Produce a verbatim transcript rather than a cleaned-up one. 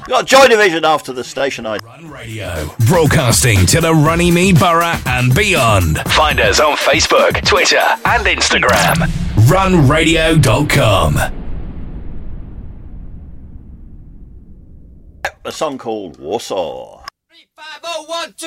Got Joy Division after the station I... Run Radio, broadcasting to the Runnymede Borough and beyond. Find us on Facebook, Twitter and Instagram. run radio dot com. A song called Warsaw. Three, five, oh, one, two.